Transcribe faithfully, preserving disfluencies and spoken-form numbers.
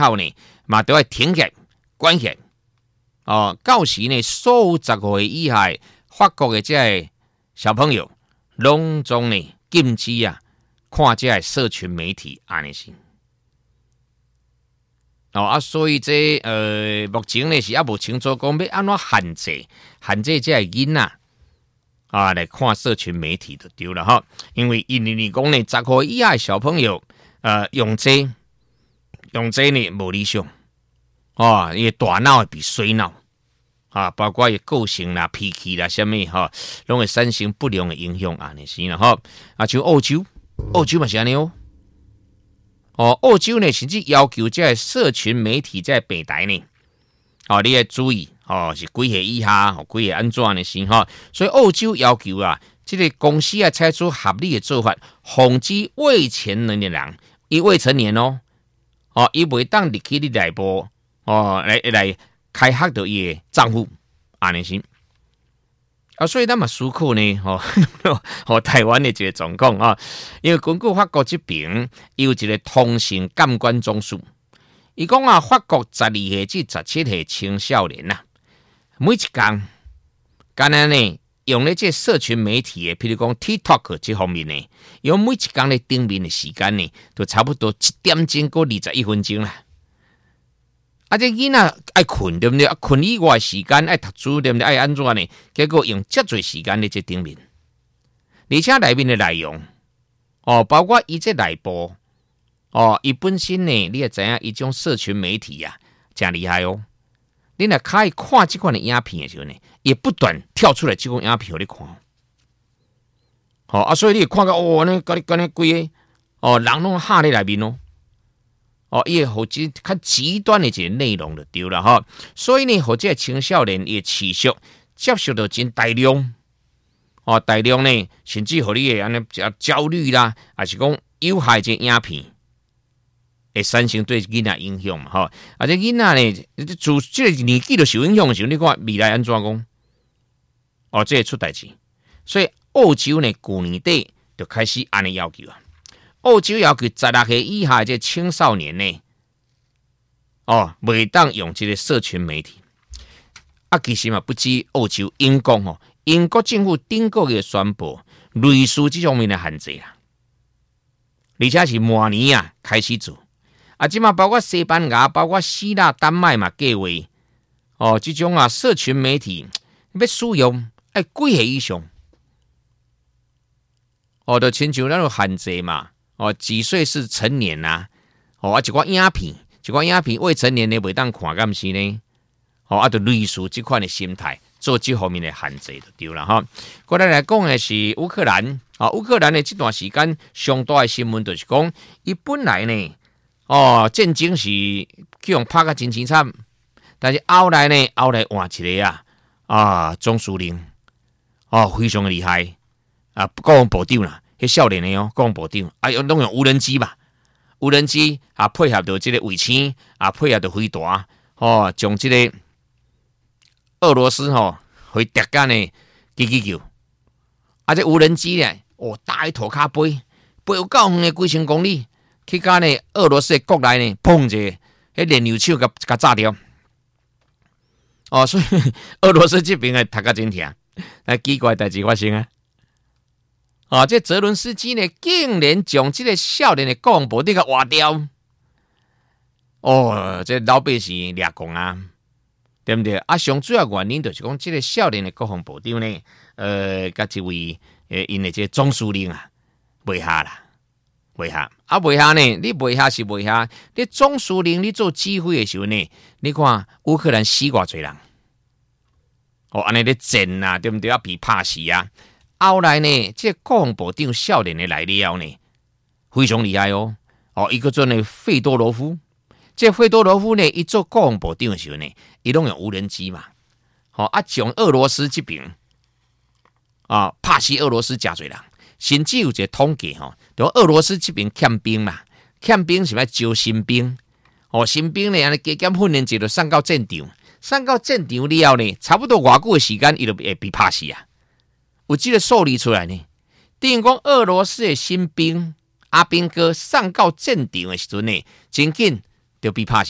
号呢，嘛都要停起来关起来。哦，到时呢，所有十五岁以下法国的这些小朋友，拢总呢禁止啊看这些社群媒体安尼是。哦啊，所以这呃，目前呢是还无清楚讲要安怎限制限制这些囡仔啊来看社群媒体就对了哈。因为因为你讲呢，十岁以下的小朋友呃用这用这呢无理想哦，伊大脑会比衰脑啊，包括伊个性啦、脾气啦、什么哈，拢会产生不良的影响安尼是啦哈。啊，像澳洲，澳洲嘛是安尼哦。哦，澳洲呢，甚至要求这社群媒体在平台呢，哦，你要注意哦，是几岁以下，哦，几岁安怎呢？是哈，所以澳洲要求啊，这个公司啊，采取合理的做法，防止未成年的人，伊未成年哦，哦，伊袂当入去你内部哦，来来开发到伊的账户，安尼是。啊，所以咱嘛思考呢，吼、哦，吼台湾的一个状况啊，因为根据法国这边有一个通信监管总署，伊讲啊，法国十二岁至十七岁青少年呐、啊，每一天，干然呢用咧这社群媒体的，譬如讲 TikTok 这方面呢，用每一天咧顶面的时间呢，都差不多一点钟过二十一分钟啦。啊，这囡仔爱困对不对？啊，困以外时间爱读书对不对？爱安怎呢？结果用遮侪时间咧这顶面，而且内面的内容哦，包括伊这内部哦，伊本身呢，你也知影，伊种社群媒体啊，真厉害哦。你若可以看这款的影片的时候呢，也不断跳出来这款影片给你看。好、哦、啊，所以你看到哦，那个个那规个哦，人拢下咧内面哦。哦，伊会互只较极端的一个内容就对了哈，所以呢，互这青少年也持续接受到真大量，哦，大量呢，甚至互你的安尼焦虑啦，还是讲有害这影片，会产生对囡仔影响嘛哈。啊，这囡仔呢，自这个年纪就受影响的时候，你看未来安怎讲？哦，这会出代志。所以澳洲呢，去年底就开始安尼要求啊。澳洲要求十六岁以下这青少年呢，哦，袂当用这个社群媒体。啊，其实嘛不止澳洲，英国哦，英国政府顶个月宣布类似这方面的限制啊，而且是明年啊开始做。啊，即嘛包括西班牙、包括希腊、丹麦嘛计划哦，这种啊社群媒体要使用爱几岁以上，哦，就亲像那种限制嘛。哦，几岁是成年呐、啊？哦，啊，一寡影片，一寡影片未成年的袂当看，敢是呢？哦，啊，就类似这款的心态，做这方面的限制就对了哈。过来来讲的是乌克兰啊，乌克兰的这段时间上大的新闻就是讲，伊本来呢，哦，战争是去用拍个真凄惨，但是后来呢，后来换一个啊啊，总司令哦，非常的厉害啊，国防部长啦。迄少年的哦，国防部长啊，用拢用无人机吧，无人机啊，配合到这个卫星啊，配合到飞弹哦，将这个俄罗斯吼会跌干的击击球，啊，这无人机呢，哦，打喺涂骹飞，飞有够远的几千公里，去甲呢俄罗斯的国内呢，砰一下，迄燃油厂甲甲炸掉，哦，所以俄罗斯这边的读甲真疼，啊，奇怪代志发生啊！啊！这泽伦斯基呢，竟然将这个少年的国防部长给挖掉。哦，这老百姓掠讲啊，对不对？啊，上主要原因就是讲，这个少年的国防部长呢，呃，甲这位呃，因的这总司令啊，袂下啦，袂下。啊，袂下呢，你袂下是袂下。你总司令你做指挥的时候呢，你看乌克兰死偌侪人，哦，安尼咧战啊，对不对？啊，被拍死啊。后来呢，这国防部长少年的来了呢，非常厉害哦。哦，一个做呢费多罗夫，这费多罗夫呢，一做国防部长的时候呢，伊拢用无人机嘛，好、哦、啊，从俄罗斯这边啊，拍死俄罗斯真侪人，甚至有一个统计吼，就俄罗斯这边欠兵嘛，欠兵是要招新兵，哦，新兵呢，安尼加减训练一就上到战场，上到战场了后呢，差不多偌久的时间，伊就会被拍死啊。有这个数字出来呢，等于讲俄罗斯的新兵阿兵哥上到战场的时阵呢，真紧就被拍死。